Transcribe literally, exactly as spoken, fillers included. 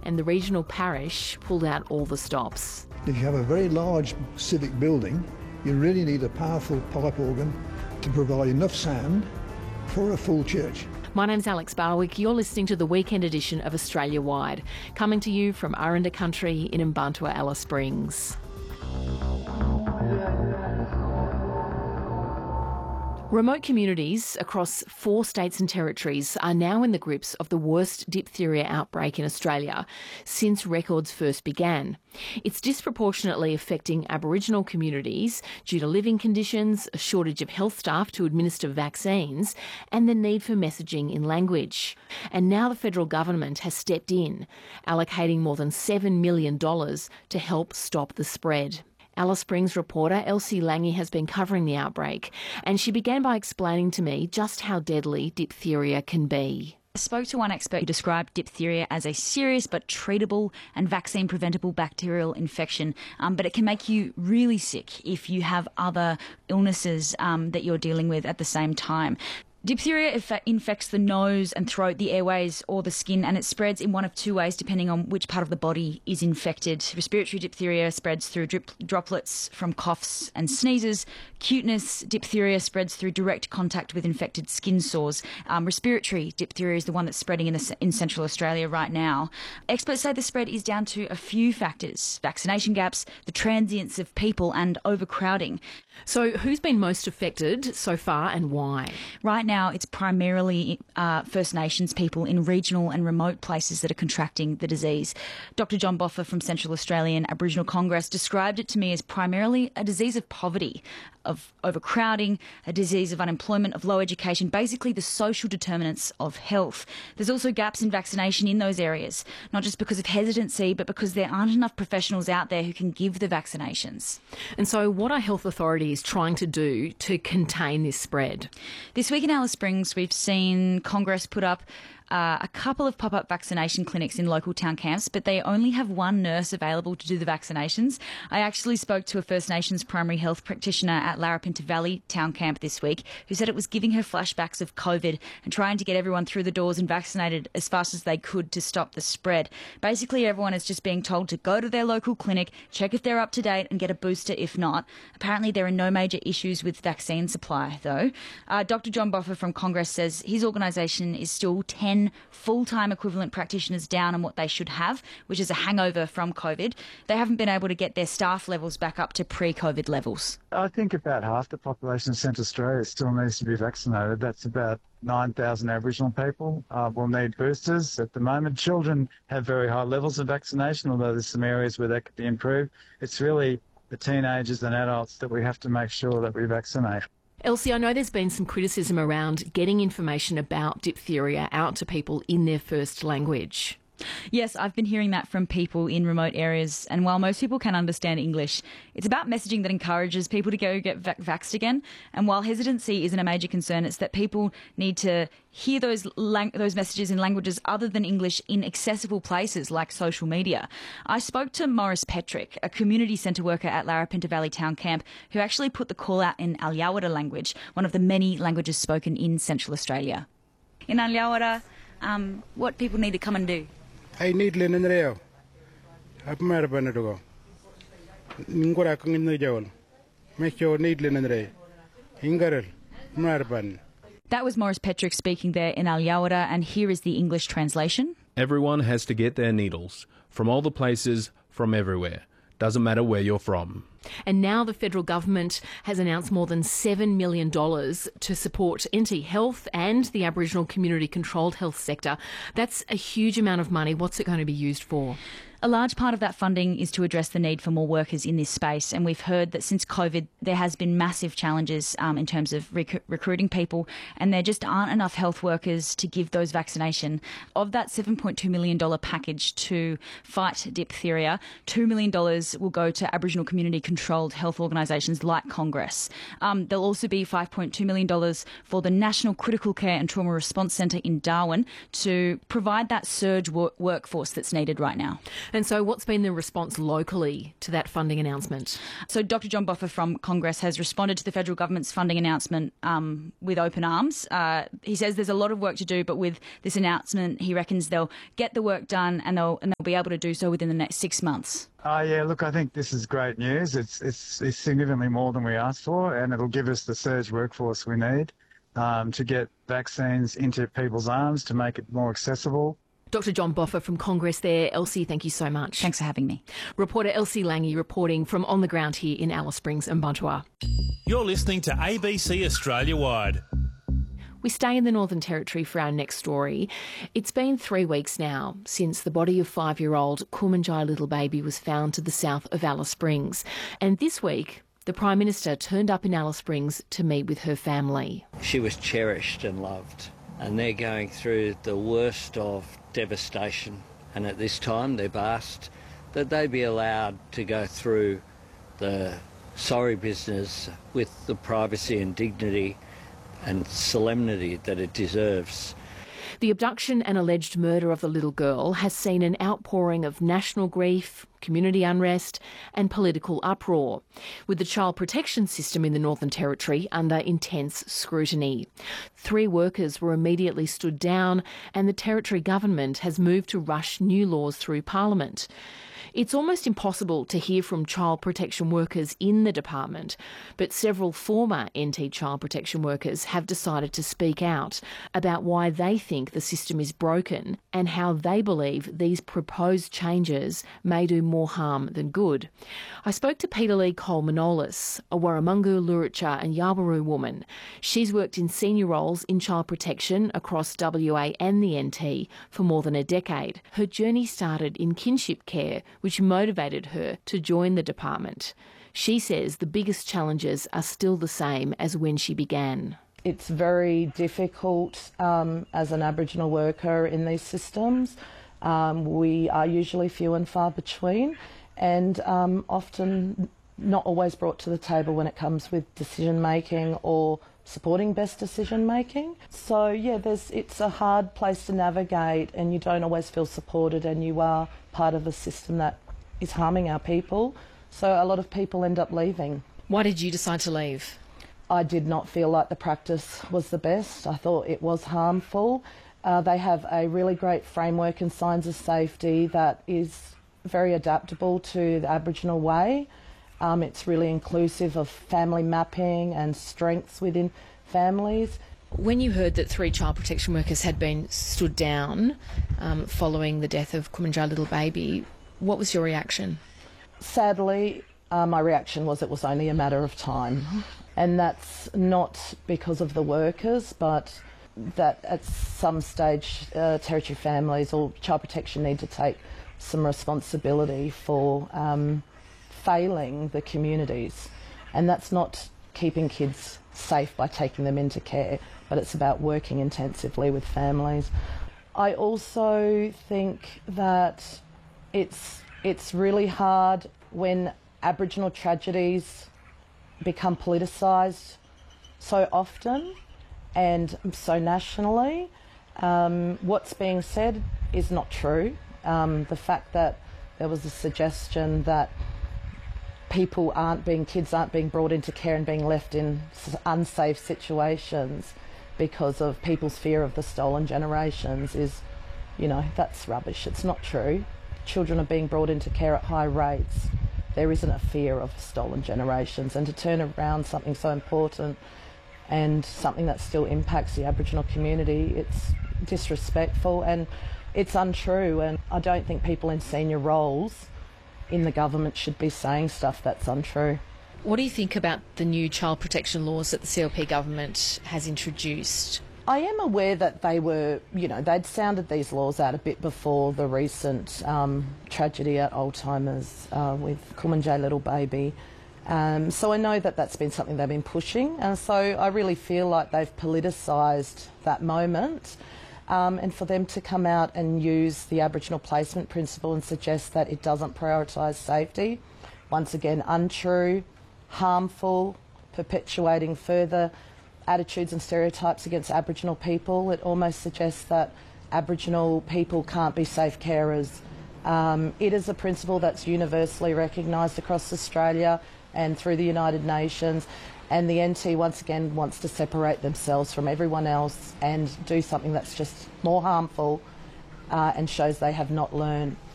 and the regional parish pulled out all the stops. If you have a very large civic building, you really need a powerful pipe organ to provide enough sound for a full church. My name's Alex Barwick. You're listening to the weekend edition of Australia Wide, coming to you from Aranda Country in Mbantua, Alice Springs. Remote communities across four states and territories are now in the grips of the worst diphtheria outbreak in Australia since records first began. It's disproportionately affecting Aboriginal communities due to living conditions, a shortage of health staff to administer vaccines, and the need for messaging in language. And now the federal government has stepped in, allocating more than seven million dollars to help stop the spread. Alice Springs reporter Elsie Lange has been covering the outbreak, and she began by explaining to me just how deadly diphtheria can be. I spoke to one expert who described diphtheria as a serious but treatable and vaccine-preventable bacterial infection, um, but it can make you really sick if you have other illnesses um, that you're dealing with at the same time. Diphtheria inf- infects the nose and throat, the airways or the skin, and it spreads in one of two ways depending on which part of the body is infected. Respiratory diphtheria spreads through drip- droplets from coughs and sneezes. Cuteness diphtheria spreads through direct contact with infected skin sores. Um, respiratory diphtheria is the one that's spreading in, the, in Central Australia right now. Experts say the spread is down to a few factors: vaccination gaps, the transience of people and overcrowding. So who's been most affected so far and why? Right now, it's primarily uh, First Nations people in regional and remote places that are contracting the disease. Doctor John Boffa from Central Australian Aboriginal Congress described it to me as primarily a disease of poverty, of overcrowding, a disease of unemployment, of low education, basically the social determinants of health. There's also gaps in vaccination in those areas, not just because of hesitancy, but because there aren't enough professionals out there who can give the vaccinations. And so what are health authorities trying to do to contain this spread? This week in Alice Springs, we've seen Congress put up Uh, a couple of pop-up vaccination clinics in local town camps, but they only have one nurse available to do the vaccinations. I actually spoke to a First Nations primary health practitioner at Larapinta Valley town camp this week who said it was giving her flashbacks of COVID and trying to get everyone through the doors and vaccinated as fast as they could to stop the spread. Basically, everyone is just being told to go to their local clinic, check if they're up to date and get a booster if not. Apparently, there are no major issues with vaccine supply, though. Uh, Doctor John Boffa from Congress says his organisation is still ten full-time equivalent practitioners down on what they should have, which is a hangover from COVID. They haven't been able to get their staff levels back up to pre-COVID levels. I think about half the population of Central Australia still needs to be vaccinated. That's about nine thousand Aboriginal people uh, will need boosters. At the moment, children have very high levels of vaccination, although there's some areas where that could be improved. It's really the teenagers and adults that we have to make sure that we vaccinate. Elsie, I know there's been some criticism around getting information about diphtheria out to people in their first language. Yes, I've been hearing that from people in remote areas, and while most people can understand English, it's about messaging that encourages people to go get vac- vaxxed again. And while hesitancy isn't a major concern, it's that people need to hear those lang- those messages in languages other than English in accessible places like social media. I spoke to Morris Petrick, a community centre worker at Larapinta Valley Town Camp, who actually put the call out in Alyawara language, one of the many languages spoken in Central Australia. In Alyawara, um, what people need to come and do? I need linen reo. I've married a go. Ningora kung in the jail. Make your need linen re. Ingarel, Marban. That was Morris Petrick speaking there in Alyawara, and here is the English translation. Everyone has to get their needles from all the places, from everywhere. Doesn't matter where you're from. And now the federal government has announced more than seven million dollars to support N T Health and the Aboriginal community-controlled health sector. That's a huge amount of money. What's it going to be used for? A large part of that funding is to address the need for more workers in this space, and we've heard that since COVID there has been massive challenges um, in terms of rec- recruiting people, and there just aren't enough health workers to give those vaccination. Of that seven point two million dollars package to fight diphtheria, two million dollars will go to Aboriginal community-controlled health organisations like Congress. Um, there'll also be five point two million dollars for the National Critical Care and Trauma Response Centre in Darwin to provide that surge wor- workforce that's needed right now. And so what's been the response locally to that funding announcement? So Doctor John Boffa from Congress has responded to the federal government's funding announcement um, with open arms. Uh, he says there's a lot of work to do, but with this announcement, he reckons they'll get the work done and they'll, and they'll be able to do so within the next six months. Oh, yeah, look, I think this is great news. It's, it's, it's significantly more than we asked for, and it'll give us the surge workforce we need um, to get vaccines into people's arms, to make it more accessible. Doctor John Boffa from Congress there. Elsie, thank you so much. Thanks for having me. Reporter Elsie Lange reporting from on the ground here in Alice Springs and Buntua. You're listening to A B C Australia-wide. We stay in the Northern Territory for our next story. It's been three weeks now since the body of five-year-old Kumanjai little baby was found to the south of Alice Springs. And this week, the Prime Minister turned up in Alice Springs to meet with her family. She was cherished and loved, and they're going through the worst of devastation. And at this time, they've asked that they be allowed to go through the sorry business with the privacy and dignity and solemnity that it deserves. The abduction and alleged murder of the little girl has seen an outpouring of national grief, community unrest and political uproar, with the child protection system in the Northern Territory under intense scrutiny. Three workers were immediately stood down and the Territory government has moved to rush new laws through Parliament. It's almost impossible to hear from child protection workers in the department, but several former N T child protection workers have decided to speak out about why they think the system is broken and how they believe these proposed changes may do more harm than good. I spoke to Peter Lee Cole-Manolis, a Warramungu, Luritja and Yawuru woman. She's worked in senior roles in child protection across W A and the N T for more than a decade. Her journey started in kinship care, which motivated her to join the department. She says the biggest challenges are still the same as when she began. It's very difficult um, as an Aboriginal worker in these systems. Um, we are usually few and far between, and um, often not always brought to the table when it comes with decision making or supporting best decision making. So yeah, there's it's a hard place to navigate, and you don't always feel supported, and you are part of a system that is harming our people. So a lot of people end up leaving. Why did you decide to leave? I did not feel like the practice was the best. I thought it was harmful. Uh, they have a really great framework and signs of safety that is very adaptable to the Aboriginal way. Um, it's really inclusive of family mapping and strengths within families. When you heard that three child protection workers had been stood down um, following the death of Kumanjai little baby, what was your reaction? Sadly, uh, my reaction was it was only a matter of time. And that's not because of the workers, but that at some stage uh, Territory families or child protection need to take some responsibility for um, failing the communities. And that's not keeping kids safe by taking them into care, but it's about working intensively with families. I also think that it's it's really hard when Aboriginal tragedies become politicised so often and so nationally. Um, what's being said is not true. Um, the fact that there was a suggestion that people aren't being, kids aren't being brought into care and being left in unsafe situations because of people's fear of the stolen generations is, you know, that's rubbish. It's not true. Children are being brought into care at high rates. There isn't a fear of stolen generations, and to turn around something so important and something that still impacts the Aboriginal community, it's disrespectful and it's untrue, and I don't think people in senior roles in the government should be saying stuff that's untrue. What do you think about the new child protection laws that the C L P government has introduced? I am aware that they were, you know, they'd sounded these laws out a bit before the recent um, tragedy at Oldtimers uh, with Kumanjai little baby. Um, so I know that that's been something they've been pushing, and so I really feel like they've politicised that moment. Um, and for them to come out and use the Aboriginal placement principle and suggest that it doesn't prioritise safety, once again untrue, harmful, perpetuating further attitudes and stereotypes against Aboriginal people. It almost suggests that Aboriginal people can't be safe carers. Um, it is a principle that's universally recognised across Australia and through the United Nations, and the N T once again wants to separate themselves from everyone else and do something that's just more harmful uh, and shows they have not learned